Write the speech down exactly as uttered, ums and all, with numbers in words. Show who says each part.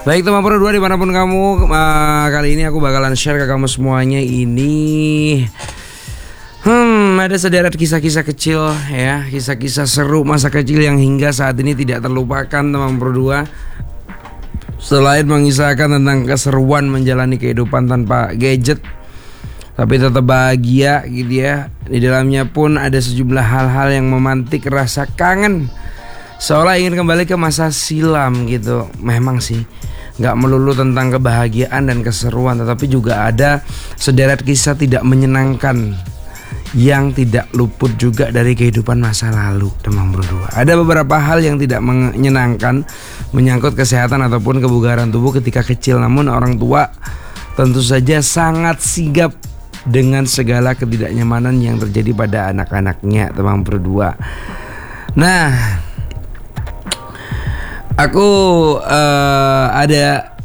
Speaker 1: Baik teman berdua dimanapun kamu, uh, kali ini aku bakalan share ke kamu semuanya ini. Hmm, ada sederet kisah-kisah kecil ya, kisah-kisah seru masa kecil yang hingga saat ini tidak terlupakan teman berdua. Selain mengisahkan tentang keseruan menjalani kehidupan tanpa gadget, tapi tetap bahagia gitu ya. Di dalamnya pun ada sejumlah hal-hal yang memantik rasa kangen, seolah ingin kembali ke masa silam gitu. Memang sih gak melulu tentang kebahagiaan dan keseruan, tetapi juga ada sederet kisah tidak menyenangkan yang tidak luput juga dari kehidupan masa lalu teman berdua. Ada beberapa hal yang tidak menyenangkan menyangkut kesehatan ataupun kebugaran tubuh ketika kecil, namun orang tua tentu saja sangat sigap dengan segala ketidaknyamanan yang terjadi pada anak-anaknya teman berdua. Nah, aku uh, ada